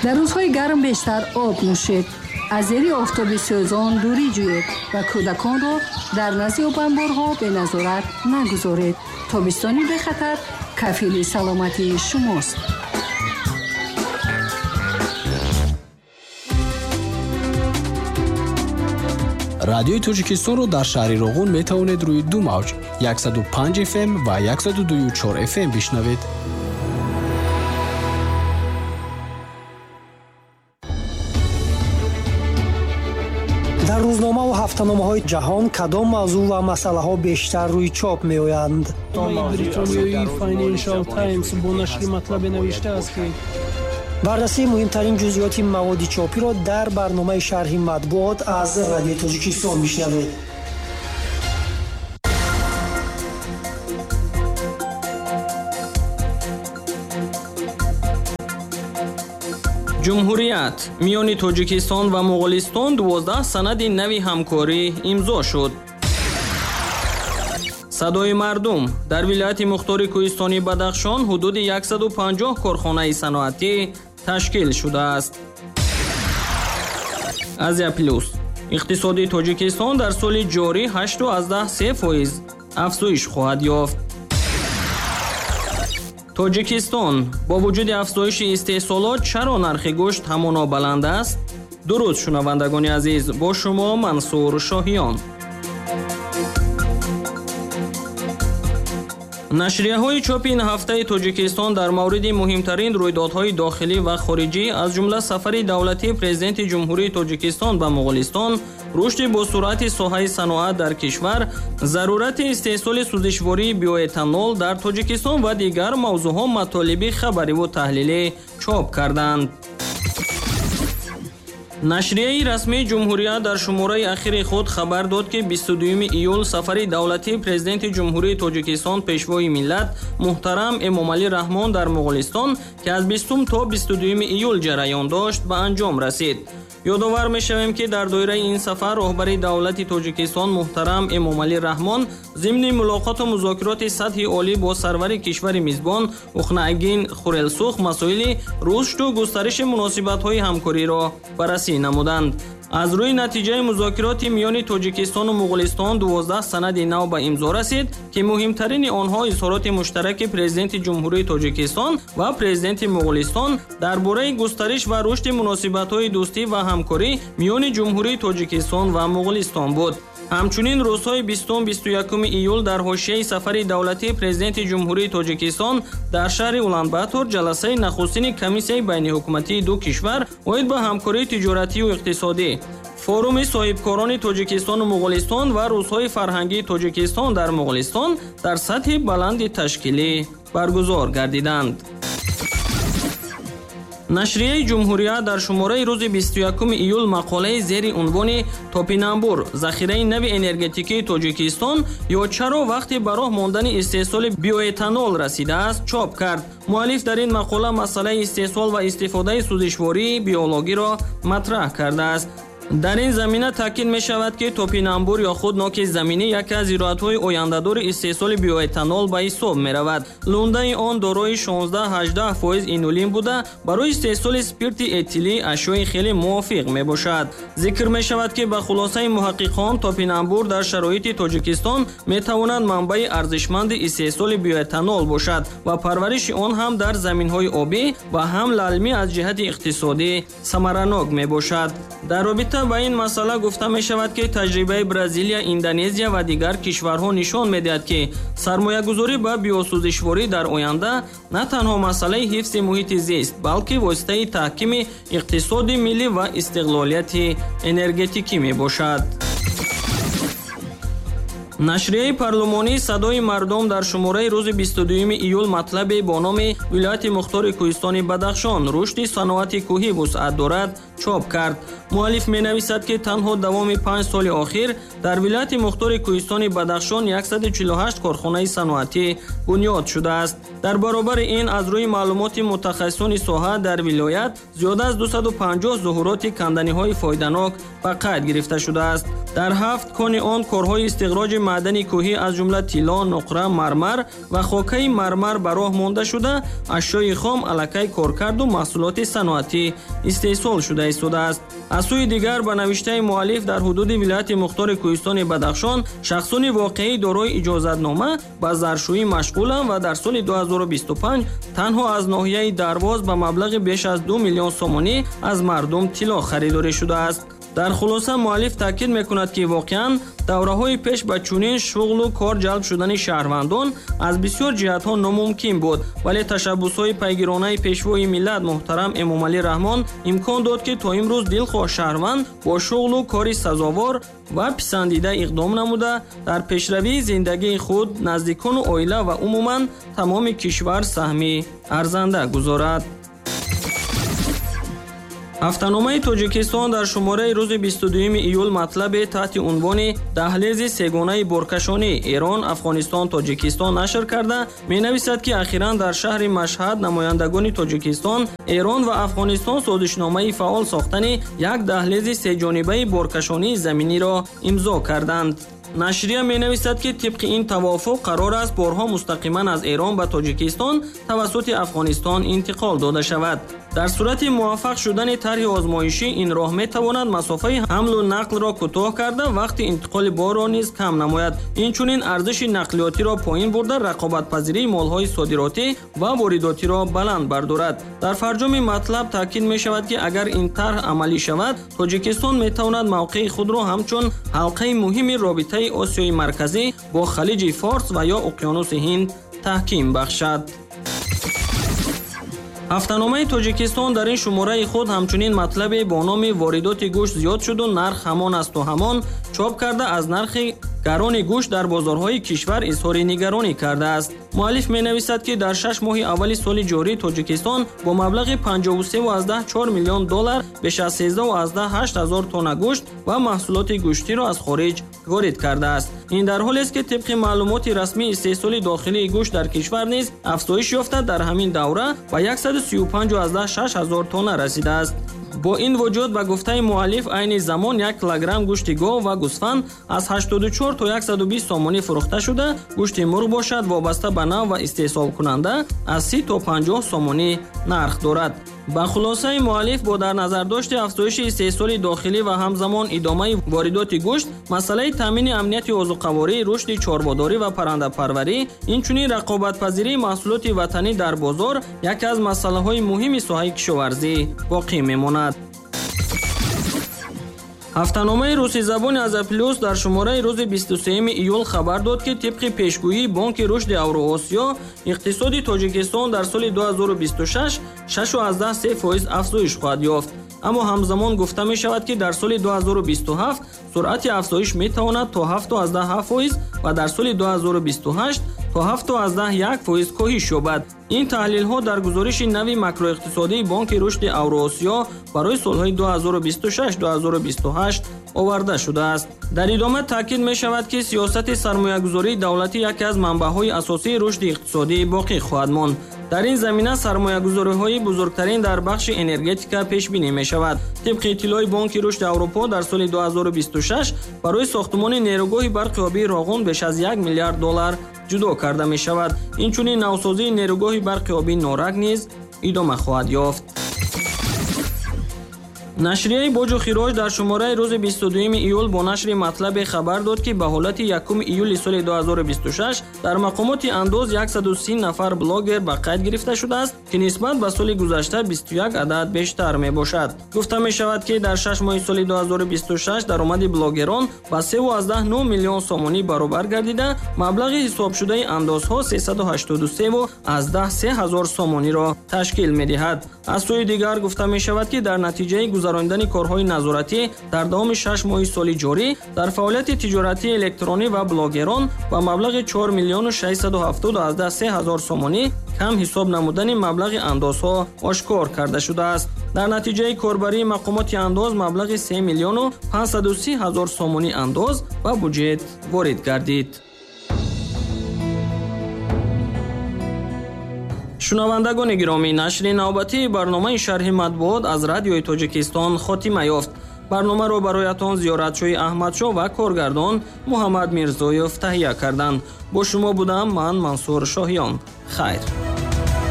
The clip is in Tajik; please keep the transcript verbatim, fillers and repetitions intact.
дар рӯзҳои гарм бештар об нӯшед, аз зери офтоби сӯзон дурӣ ҷӯед ва кӯдаконро дар назди обанборҳо беназорат нагузоред. тобистони бехатар кафили саломатии шумост. радиои Тоҷикистонро дар шаҳри Роғун метавонед рӯи ду мавҷ яксад و панҷ эф эм ва яксад و دو و چهار эф эм бишнавед. дар рӯзномаву ҳафтаномаҳои ҷаҳон кадом мавзӯъ ва масъалаҳо бештар рӯи чоп меоянд? бритониёи Financial Times бо нашри матлабе навиштааст ки бардастии муҳимтарин ҷузъиёти маводи чопиро дар барномаи шарҳи матбуот аз радиои Тоҷикистон мишнавед. ҷумҳурият миёни Тоҷикистон ва Муғулистон дувоздаҳ санади нави ҳамкорӣ имзо шуд. садои мардум дар вилояти мухтори кӯҳистони Бадахшон ҳудуди яксад و панҷоҳ корхонаи саноатӣ ташкил шудааст. Азия плюс иқтисоди Тоҷикистон дар соли ҷорӣ ҳашт و از ده фоиз афзоиш хоҳад ёфт. Тоҷикистон бо вуҷуди афзоиши истеҳсолот чаро нархи гӯшт ҳамоно баланд аст? дуруст шунавандагони азиз, бо шумо Мансур Шоҳиён. нашрияҳои чопи ин ҳафтаи Тоҷикистон дар мавриди муҳимтарин рӯйдодҳои дохилӣ ва хориҷӣ аз ҷумла сафари давлатии президенти ҷумҳурии Тоҷикистон ба Муғулистон, рушди босуръати соҳаи саноат дар кишвар, зарурати истеҳсоли сӯзишвории биоэтанол дар Тоҷикистон ва дигар мавзӯъҳо матолиби хабариву таҳлилӣ чоп карданд. нашрияи расмии ҷумҳурият дар шумораи ахири худ хабар дод ки бисту дуюми июл сафари давлатии президенти ҷумҳурии Тоҷикистон пешвои миллат муҳтарам Эмомалӣ Раҳмон дар Муғулистон, ки аз бистум то бисту дуюми июл ҷараён дошт, ба анҷом расид. ёдовар мешавем ки дар доираи ин сафар роҳбари давлати Тоҷикистон муҳтарам Эмомалӣ Раҳмон зимни мулоқоту музокироти сатҳи олӣ бо сарвари кишвари мизбон Ухнаагин Хурелсух масоили рушду густариши муносибатҳои ҳамкориро баррасӣ намуданд. аз рӯи натиҷаи музокироти миёни Тоҷикистону Муғулистон дувоздаҳ санади нав ба имзо расид, ки муҳимтарини онҳо изҳороти муштараки президенти ҷумҳурии Тоҷикистон ва президенти Муғулистон дар бораи густариш ва рушди муносибатҳои дӯстӣ ва ҳамкорӣ миёни ҷумҳурии Тоҷикистон ва Муғулистон буд. ҳамчунин рӯзҳои бистум - бисту якум июл дар ҳошияи сафари давлатии президенти ҷумҳурии Тоҷикистон дар шаҳри Улан-Батор ҷаласаи нахустини комиссияи байниҳукуматии ду кишвар оид ба ҳамкории тиҷоратию иқтисодӣ, форуми соҳибкорони Тоҷикистону Муғулистон ва рӯзҳои фарҳангии Тоҷикистон дар Муғулистон дар сатҳи баланди ташкилӣ баргузор гардиданд. нашрияи ҷумҳурият дар шумораи рӯзи бисту якум июл мақолаи зери унвони «Топинамбур – захираи нави энергетикии Тоҷикистон ё чаро вақти ба роҳ мондани истеҳсоли биоэтанол расидааст» чоп кард. муаллиф дар ин мақола масъалаи истеҳсол ва истифодаи сӯзишвории биологиро матраҳ кардааст. дар ин замина таъкид мешавад ки топинамбур ё худ ноки заминӣ яке аз зироатҳои ояндадори истеҳсоли биоэтанол ба ҳисоб меравад. лундаи он дорои шонздаҳ - ҳаждаҳ фоиз инулин буда барои истеҳсоли спирти этилӣ ашёи хеле мувофиқ мебошад. зикр мешавад ки ба хулосаи муҳаққиқон топинамбур дар шароити Тоҷикистон метавонад манбаи арзишманди истеҳсоли биоэтанол бошад ва парвариши он ҳам дар заминҳои обӣ ва ҳам лалмӣ аз ҷиҳати иқтисодӣ самаранок мебошад. дар робита ба ин масъала гуфта мешавад ки таҷрибаи Бразилия, Индонезия ва дигар кишварҳо нишон медиҳад ки сармоягузорӣ ба биосӯзишворӣ дар оянда на танҳо масъалаи ҳифзи муҳити зист, балки воситаи таҳкими иқтисоди миллӣ ва истиқлолияти энергетикӣ мебошад. нашрияи парлумонии «Садои мардум» дар шумораи рӯзи бисту дуюми июл матлабе бо номи «Вилояти мухтори кӯҳистони Бадахшон рушди саноати кӯҳӣ вусъат дорад» чоп кард. муаллиф менависад ки танҳо давоми панҷ соли охир дар вилояти мухтори кӯҳистони Бадахшон яксаду чилу ҳашт корхонаи саноатӣ бунёд шудааст. дар баробари ин аз рӯи маълумоти мутахассисони соҳа дар вилоят зиёда аз дусаду панҷоҳ зуҳуроти канданиҳои фоиданок ба қайд гирифта шудааст. дар ҳафт кони он корҳои истиқроҷи маъдани кӯҳӣ аз ҷумла тилло, нуқра, мармар ва хокаи мармар ба роҳ монда шуда, ашёи хом, алакай коркарду маҳсулоти саноатӣ истеҳсол шуда истодааст. аз сӯи дигар ба навиштаи муаллиф дар ҳудуди вилояти мухтори кӯҳистони Бадахшон шахсони воқеӣ дорои иҷозатнома ба заршӯӣ машғуланд ва дар соли ду ҳазору бисту панҷ танҳо аз ноҳияи Дарвоз ба маблағи беш аз ду миллион сомонӣ аз мардум тилло харидорӣ шудааст. дар хулоса муаллиф таъкид мекунад ки воқеан давраҳои пеш ба чунин шуғлу кор ҷалб шудани шаҳрвандон аз бисёр ҷиҳатҳо номумкин буд, вале ташаббусҳои пайгиронаи пешвои миллат муҳтарам Эмомалӣ Раҳмон имкон дод ки то имрӯз дилхоҳ шаҳрванд бо шуғлу кори сазовор ва писандида иқдом намуда дар пешравии зиндагии худ, наздикону оила ва умуман тамоми кишвар саҳми арзанда гузорад. ҳафтаномаи Тоҷикистон дар шумораи рӯзи бисту дуюми июл матлабе таҳти унвони «Даҳлези сегонаи боркашонӣ Эрон, Афғонистон, Тоҷикистон» нашр карда менависад ки ахиран дар шаҳри Машҳад намояндагони Тоҷикистон, Эрон ва Афғонистон созишномаи фаъол сохтани як даҳлези сеҷонибаи боркашонии заминиро имзо карданд. нашрия менависад ки тибқи ин тавофуқ қарор аст борҳо мустақиман аз Эрон ба Тоҷикистон тавассути Афғонистон интиқол дода шавад. дар сурати муваффақ шудани тарҳи озмоишӣ ин роҳ метавонад масофаи ҳамлу нақлро кӯтоҳ карда вақти интиқоли борро низ кам намояд. инчунин арзиши нақлиётиро поин бурда рақобатпазирии молҳои содиротӣ ва воридотиро баланд бардорад. дар фарҷоми матлаб таъкид мешавад ки агар ин тарҳ амалӣ шавад, Тоҷикистон метавонад мавқеи худро ҳамчун ҳалқаи муҳими робитаи Осиёи марказӣ бо халиҷи Форс ва ё уқёнуси Ҳинд таҳким бахшад. ҳафтаномаи Тоҷикистон дар ин шумораи худ ҳамчунин матлабе бо номи «Воридоти гӯшт зиёд шуду нарх ҳамон асту ҳамон» чоп карда аз нархи гарони гӯшт дар бозорҳои кишвар изҳори нигаронӣ кардааст. муаллиф менависад ки дар шаш моҳи аввали соли ҷорӣ Тоҷикистон бо маблағи панҷоҳу се цилу чор миллион доллар беш аз сенздаҳ цилу ҳашт ҳазор тонна гӯшт ва маҳсулоти гӯштиро аз хориҷ ворид кардааст. ин дар ҳолест ки тибқи маълумоти расмии истеҳсоли дохилии гӯшт дар кишвар низ афзоиш ёфта дар ҳамин давра ба яксаду сию панҷ цилу шаш ҳазор тонна расидааст. бо ин вуҷуд ба гуфтаи муаллиф айни замон як килограмм гӯшти гов ва гӯсфанд аз ҳаштоду чор то яксаду бист сомонӣ фурӯхта шуда, гӯшти мурғ бошад вобаста ба нав ва истеҳсолкунанда аз си то панҷоҳ сомонӣ нарх дорад. ба хулосаи муаллиф бо дар назардошти афзоиши истеҳсоли дохилӣ ва ҳамзамон идомаи воридоти гӯшт, масъалаи таъмини амнияти озуқаворӣ, рушди чорбодорӣ ва паррандапарварӣ, инчунин рақобатпазирии маҳсулоти ватанӣ дар бозор яке аз масъалаҳои муҳими соҳаи кишоварзӣ боқӣ мемонад. ҳафтаномаи русизабони Азаплюс дар шумораи рӯзи бисту сеюми июл хабар дод ки тибқи пешгӯии Бонки рушди Авроосиё, иқтисоди Тоҷикистон дар соли ду ҳазору бисту шаш шашу аздаҳ се фоиз афзоиш хоҳад ёфт. аммо ҳамзамон гуфта мешавад ки дар соли ду ҳазору бисту ҳафт суръати афзоиш метавонад то ҳафту аздаҳ ҳафт фоиз ва дар соли ду ҳазору бисту ҳашт то ҳафту аздаҳ як фоиз коҳиш ёбад. ин таҳлилҳо дар гузориши нави макроиқтисодии Бонки рушди Авроосиё барои солҳои ду ҳазору бисту шаш - ду ҳазору бисту ҳашт оварда шудааст. дар идома таъкид мешавад ки сиёсати сармоягузории давлатӣ яке аз манбаъҳои асосии рушди иқтисодӣ боқӣ хоҳад монд. дар ин замина сармоягузориҳои бузургтарин дар бахши энергетика пешбинӣ мешавад. тибқи иттилои Бонки рушди Аврупо дар соли ду ҳазору бисту шаш барои сохтмони нерӯгоҳи барқи обии Роғун беш аз як миллиард доллар ҷудо карда мешавад. инчунин навсозии нерӯгоҳи барқи обии Норак низ идома хоҳад ёфт. нашрияи боҷу хироҷ дар шумораи рӯзи бисту дуюми июл бо нашри матлабе хабар дод ки ба ҳолати якуми июли соли ду ҳазору бисту шаш дар мақомоти андоз яксаду си нафар блогер ба қайд гирифта шудааст, ки нисбат ба соли гузашта бисту як адад бештар мебошад. гуфта мешавад ки дар шаш моҳи соли ду ҳазору бисту шаш даромади блогерон ба се цилу нӯ миллион сомонӣ баробар гардида, маблағи ҳисобшудаи андозҳо сесаду ҳаштоду се цилу се ҳазор сомониро ташкил медиҳад. аз сӯи дигар гуфта мешавад ки дар натиҷаи гузарондани корҳои назоратӣ дар давоми шаш моҳи соли ҷорӣ дар фаъолияти тиҷоратии электронӣ ва блогерон ба маблағи чор миллиону шашсаду ҳафтоду се ҳазор сомонӣ кам ҳисоб намудани маблағи андозҳо ошкор карда шудааст. дар натиҷаи корбарии мақомоти андоз маблағи се миллиону панҷсаду си ҳазор сомонӣ андоз ба буҷет ворид гардид. шунавандагони гиромӣ, нашри навбатии барномаи шарҳи матбуот аз радиои Тоҷикистон хотима ёфт. барномаро бароятон зиёратшоҳи Аҳмадшоҳ ва коргардон Муҳаммад Мирзоев таҳия карданд. бо шумо будам ман Мансур Шоҳиён. хайр.